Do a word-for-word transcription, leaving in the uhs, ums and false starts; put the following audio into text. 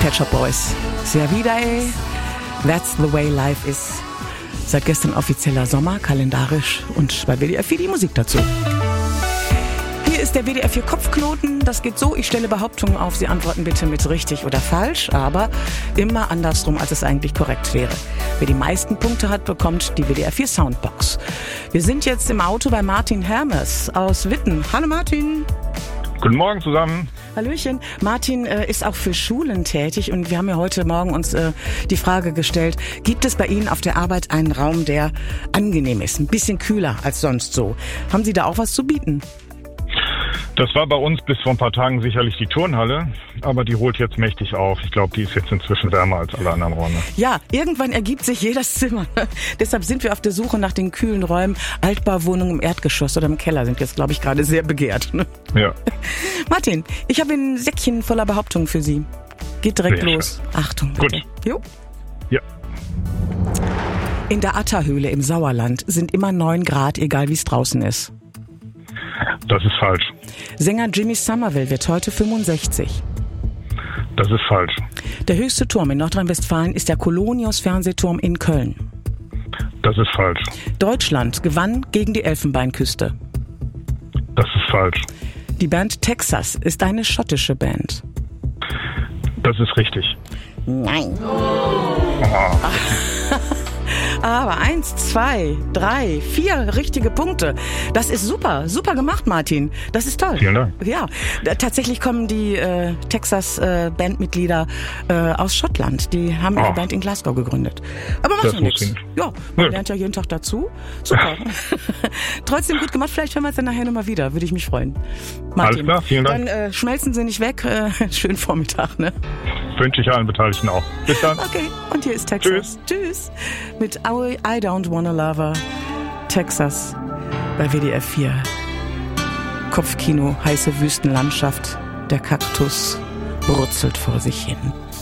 Pet Shop Boys. Sia vida, ey. That's the way life is. Seit gestern offizieller Sommer, kalendarisch und bei W D R vier die Musik dazu. Hier ist der W D R vier Kopfknoten. Das geht so, ich stelle Behauptungen auf, Sie antworten bitte mit richtig oder falsch, aber immer andersrum, als es eigentlich korrekt wäre. Wer die meisten Punkte hat, bekommt die W D R vier Soundbox. Wir sind jetzt im Auto bei Martin Hermes aus Witten. Hallo Martin. Guten Morgen zusammen. Hallöchen. Martin äh, ist auch für Schulen tätig und wir haben ja heute Morgen uns äh, die Frage gestellt, gibt es bei Ihnen auf der Arbeit einen Raum, der angenehm ist, ein bisschen kühler als sonst so? Haben Sie da auch was zu bieten? Das war bei uns bis vor ein paar Tagen sicherlich die Turnhalle, aber die holt jetzt mächtig auf. Ich glaube, die ist jetzt inzwischen wärmer als alle anderen Räume. Ja, irgendwann ergibt sich jedes Zimmer. Deshalb sind wir auf der Suche nach den kühlen Räumen. Altbauwohnungen im Erdgeschoss oder im Keller sind jetzt, glaube ich, gerade sehr begehrt. Ne? Ja. Martin, ich habe ein Säckchen voller Behauptungen für Sie. Geht direkt Sehr los. schön. Achtung, bitte. Gut. Jo. Ja. In der Atta-Höhle im Sauerland sind immer neun Grad, egal wie es draußen ist. Das ist falsch. Sänger Jimmy Somerville wird heute fünfundsechzig. Das ist falsch. Der höchste Turm in Nordrhein-Westfalen ist der Kolonius-Fernsehturm in Köln. Das ist falsch. Deutschland gewann gegen die Elfenbeinküste. Das ist falsch. Die Band Texas ist eine schottische Band. Das ist richtig. Nein. Aha. Aber eins, zwei, drei, vier richtige Punkte. Das ist super, super gemacht, Martin. Das ist toll. Vielen Dank. Ja, d- tatsächlich kommen die äh, Texas-Bandmitglieder äh, aus Schottland. Die haben ihre Oh. Band in Glasgow gegründet. Aber macht Das ja wusste nichts. ich. Ja, man Ja. lernt ja jeden Tag dazu. Super. Trotzdem gut gemacht. Vielleicht hören wir es dann nachher nochmal wieder. Würde ich mich freuen. Martin, Alles klar, vielen Dank. Dann äh, schmelzen Sie nicht weg. Äh, schönen Vormittag, ne? Wünsche ich allen Beteiligten auch. Bis dann. Okay, und hier ist Texas. Tschüss. Tschüss. Mit I, I Don't Wanna Love Her. Texas bei W D R vier. Kopfkino, heiße Wüstenlandschaft. Der Kaktus brutzelt vor sich hin.